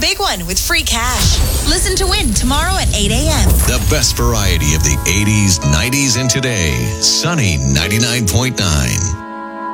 big one with free cash. Listen to win tomorrow at 8 a.m. The best variety of the 80s, 90s, and today. Sunny 99.9.